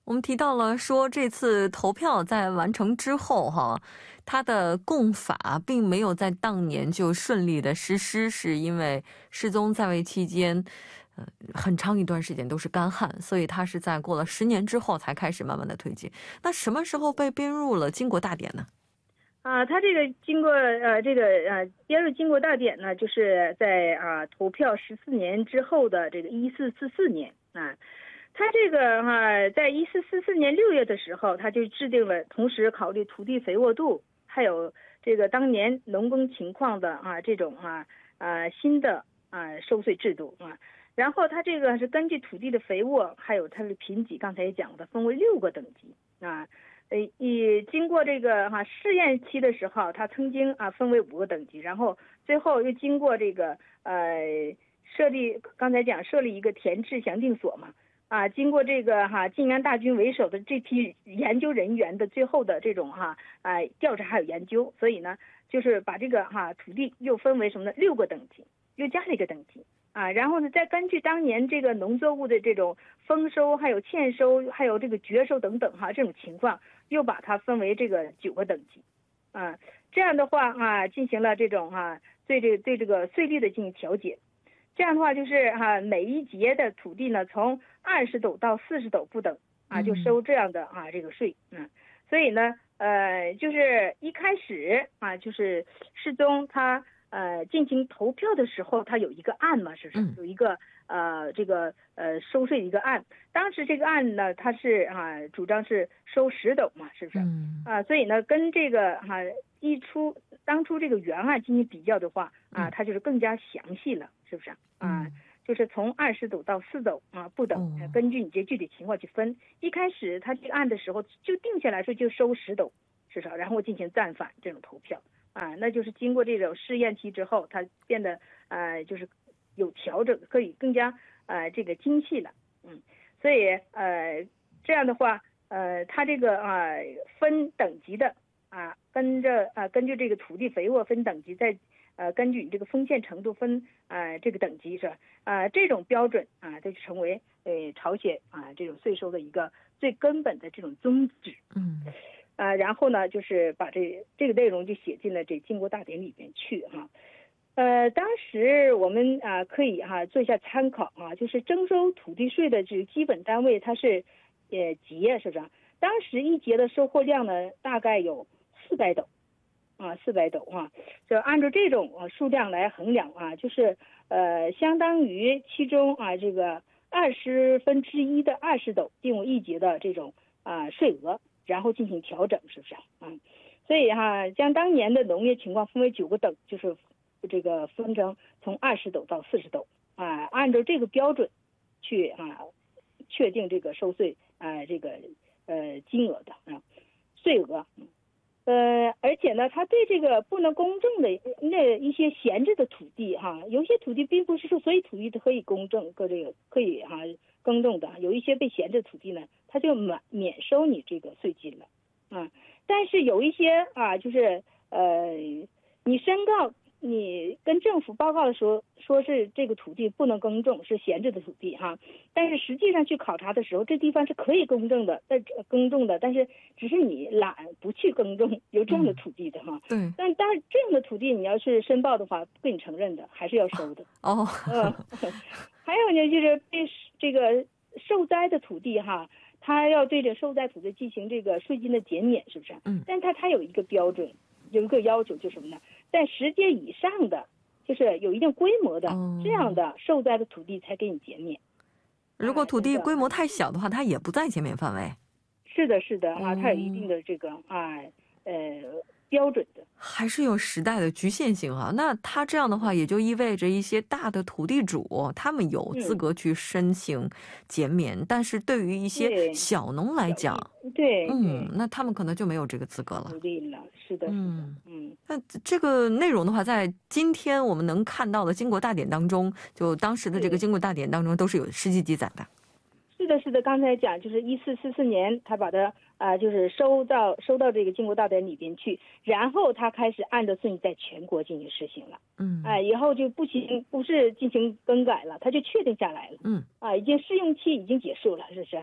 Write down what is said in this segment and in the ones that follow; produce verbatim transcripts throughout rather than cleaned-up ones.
我们提到了说这次投票在完成之后哈，它的共法并没有在当年就顺利的实施，是因为世宗在位期间呃很长一段时间都是干旱，所以它是在过了十年之后才开始慢慢的推进。那什么时候被编入了经国大典呢？ 啊，他这个经过呃这个呃编入经国大典呢，就是在啊投票十四年之后的这个一四四四年啊。他这个哈、啊，在一四四四年六月的时候，他就制定了，同时考虑土地肥沃度，还有这个当年农耕情况的啊这种啊啊新的啊收税制度啊。然后他这个是根据土地的肥沃，还有它的贫瘠，刚才也讲的，分为六个等级啊。呃，以经过这个哈、啊、试验期的时候，它曾经啊分为五个等级，然后最后又经过这个呃设立，刚才讲设立一个田制详定所嘛。啊，经过这个哈晋安大军为首的这批研究人员的最后的这种哈啊调查还有研究，所以呢，就是把这个哈土地又分为什么呢？六个等级，又加了一个等级啊。然后呢，再根据当年这个农作物的这种丰收、还有欠收、还有这个绝收等等哈这种情况，又把它分为这个九个等级啊。这样的话啊，进行了这种哈对这个对这个税率的进行调节。这样的话就是哈、啊，每一节的土地呢，从二十斗到四十斗不等啊，就收这样的啊这个税。嗯，所以呢，呃，就是一开始啊，就是世宗他呃进行投票的时候，他有一个案嘛，是不是？有一个呃这个呃收税的一个案。当时这个案呢，他是啊主张是收十斗嘛，是不是？嗯啊，所以呢，跟这个哈、啊、一出当初这个原案进行比较的话啊，它就是更加详细了。是不是啊？就是从二十斗到四斗啊不等，根据你这具体情况去分。一开始他这个案的时候就定下来说就收十斗至少，然后进行暂反这种投票啊，那就是经过这种试验期之后，它变得呃就是有调整，可以更加呃这个精细了。嗯，所以呃这样的话呃它这个啊、呃、分等级的啊，跟着啊、呃、根据这个土地肥沃分等级在。呃，根据你这个丰县程度分啊、呃，这个等级是吧？啊、呃，这种标准啊，这就成为呃朝鲜啊这种税收的一个最根本的这种宗旨。嗯，啊、呃，然后呢，就是把这这个内容就写进了这经国大典里边去哈。呃，当时我们啊、呃、可以哈、啊、做一下参考啊，就是征收土地税的这个基本单位它是呃节，是不是？当时一节的收获量呢，大概有四百斗。啊，四百斗啊，就按照这种啊数量来衡量啊，就是呃，相当于其中啊这个二十分之一的二十斗定为一节的这种啊税额，然后进行调整，是不是啊？所以哈、啊，将当年的农业情况分为九个等，就是这个分成从二十斗到四十斗啊，按照这个标准去啊确定这个收税啊这个呃金额的啊税额。呃，而且呢，他对这个不能公证的那一些闲置的土地哈，有些土地并不是说所有土地都可以公证，搁这个可以哈耕种的，有一些被闲置土地呢，他就免免收你这个税金了啊。但是有一些啊，就是呃，你申告你跟政府报告的时候，说是这个土地不能耕种，是闲置的土地哈。但是实际上去考察的时候，这地方是可以耕种的，但耕种的，但是只是你懒不去耕种，有这样的土地的哈。 对、嗯。 但但是这样的土地，你要是申报的话，不给你承认的，还是要收的。 哦。 嗯。还有呢，就是对这个受灾的土地哈，他要对这受灾土地进行这个税金的减免，是不是？嗯。但他他有一个标准。有一个要求就是什么呢？在十节以上的，就是有一定规模的、哦、这样的受灾的土地才给你减免。 如果土地规模太小的话，它也不在减免范围。 是的，是的啊，它有一定的这个啊呃标准的， 还是有时代的局限性啊。那它这样的话，也就意味着一些大的土地主，他们有资格去申请减免，嗯、但是对于一些小农来讲， 对， 嗯，那他们可能就没有这个资格了。 不利了，是的，是的，嗯嗯。 那这个内容的话，在今天我们能看到的经国大典当中，就当时的这个经国大典当中，都是有实际记载的。 是的，是的，刚才讲就是一四四四年，他把它啊、呃，就是收到收到这个经国大典里边去，然后他开始按照顺序在全国进行实行了。嗯，哎、呃，以后就不行，不是进行更改了，他就确定下来了。嗯，啊，已经试用期已经结束了，是不是？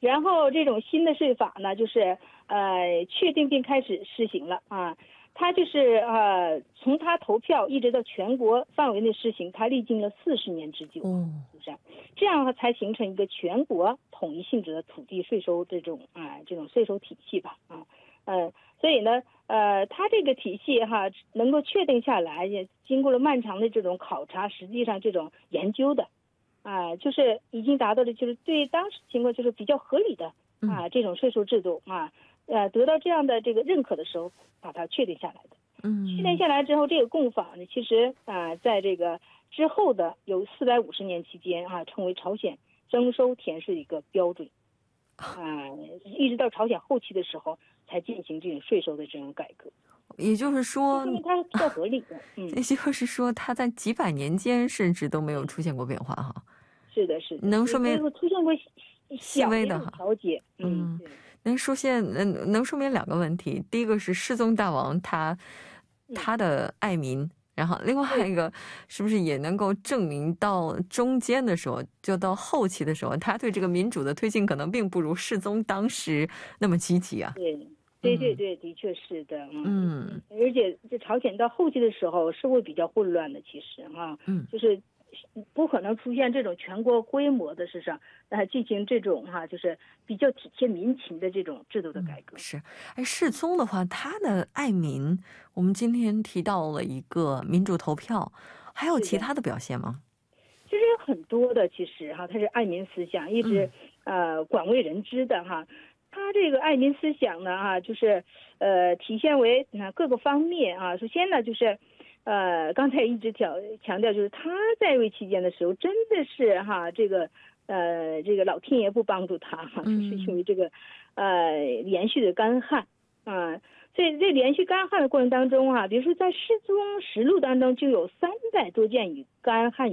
然后这种新的税法呢，就是呃确定并开始施行了啊。他就是呃从他投票一直到全国范围内施行，他历经了四十年之久， 嗯， 是不是？这样才形成一个全国统一性质的土地税收这种啊、呃、这种税收体系吧啊，呃，所以呢，呃，他这个体系哈能够确定下来，也经过了漫长的这种考察，实际上这种研究的。啊、呃，就是已经达到了，就是对当时情况就是比较合理的啊、呃、这种税收制度啊，呃，得到这样的这个认可的时候，把它确定下来的。 嗯， 确定下来之后，这个共法呢，其实啊、呃，在这个之后的有四百五十年期间啊，成为朝鲜征收田税的一个标准。啊、呃，一直到朝鲜后期的时候，才进行这种税收的这种改革。 也就是说， 因为它比较合理的，嗯， 也就是说，它在几百年间甚至都没有出现过变化哈。 是的，是的， 能说明出现过细微的哈调节， 嗯，能说现能能说明两个问题。第一个是世宗大王他他的爱民，然后另外一个是不是也能够证明到中间的时候，就到后期的时候，他对这个民主的推进可能并不如世宗当时那么积极啊。 对。对对对，的确是的，嗯， 嗯， 而且这朝鲜到后期的时候是会比较混乱的，其实啊， 嗯， 就是不可能出现这种全国规模的事上，呃，进行这种哈、啊，就是比较体贴民情的这种制度的改革。 嗯、是，哎，世宗的话，他的爱民，我们今天提到了一个民主投票，还有其他的表现吗？ 其实有很多的，其实哈、啊，他是爱民思想一直、嗯、呃广为人知的哈。他这个爱民思想呢，啊，就是呃体现为啊各个方面啊。首先呢，就是呃刚才一直强强调，就是他在位期间的时候，真的是哈这个呃这个老天爷不帮助他哈，就是因为这个呃连续的干旱啊。所以这连续干旱的过程当中啊，比如说在世宗实录当中就有三百多件与干旱